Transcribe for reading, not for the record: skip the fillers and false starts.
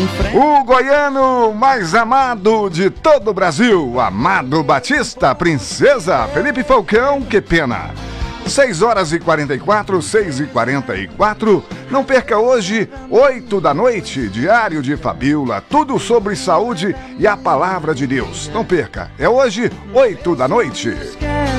em frente. O goiano mais amado de todo o Brasil, Amado Batista, Princesa, Felipe Falcão, que pena. 6h44, 6h44. Não perca hoje, 8 da noite, Diário de Fabiola, tudo sobre saúde e a palavra de Deus. Não perca, é hoje, 8 da noite.